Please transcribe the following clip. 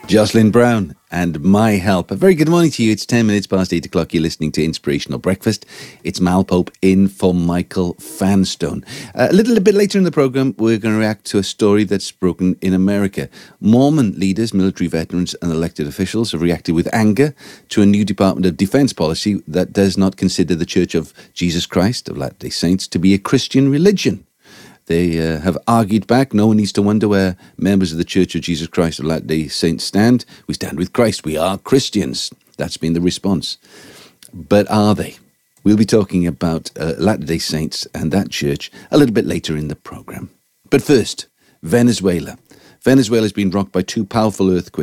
Jocelyn Brown and My Help. A very good morning to you. It's 10 minutes past 8 o'clock. You're listening to Inspirational Breakfast. It's Mal Pope in for Michael Fanstone. A little bit later in the programme, we're going to react to a story that's broken in America. Mormon leaders, military veterans and elected officials have reacted with anger to a new Department of Defense policy that does not consider the Church of Jesus Christ of Latter-day Saints to be a Christian religion. They have argued back. No one needs to wonder where members of the Church of Jesus Christ of Latter-day Saints stand. We stand with Christ. We are Christians. That's been the response. But are they? We'll be talking about Latter-day Saints and that church a little bit later in the programme. But first, Venezuela. Venezuela has been rocked by two powerful earthquakes.